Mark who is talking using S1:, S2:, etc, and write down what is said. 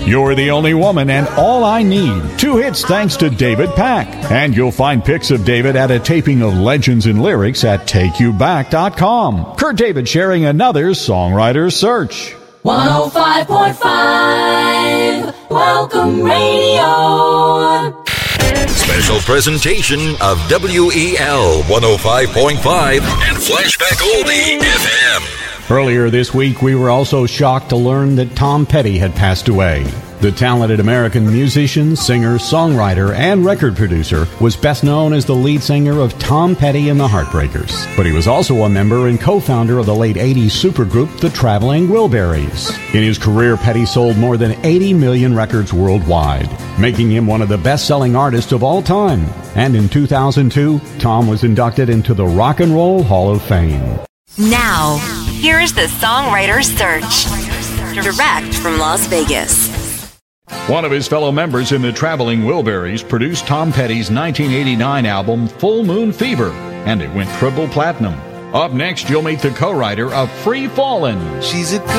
S1: You're the Only Woman and All I Need. 2 hits thanks to David Pack. And you'll find pics of David at a taping of Legends and Lyrics at TakeYouBack.com. Kurt David sharing another Songwriter Search.
S2: 105.5 Welcome Radio.
S3: Special presentation of WEL 105.5 and Flashback Oldie FM.
S1: Earlier this week, we were also shocked to learn that Tom Petty had passed away. The talented American musician, singer, songwriter, and record producer was best known as the lead singer of Tom Petty and the Heartbreakers. But he was also a member and co-founder of the late 80s supergroup, the Traveling Wilburys. In his career, Petty sold more than 80 million records worldwide, making him one of the best-selling artists of all time. And in 2002, Tom was inducted into the Rock and Roll Hall of Fame.
S4: Now, here's the Songwriter Search, direct from Las Vegas.
S1: One of his fellow members in the Traveling Wilburys produced Tom Petty's 1989 album Full Moon Fever, and it went triple platinum. Up next, you'll meet the co-writer of Free Fallin'.
S5: She's a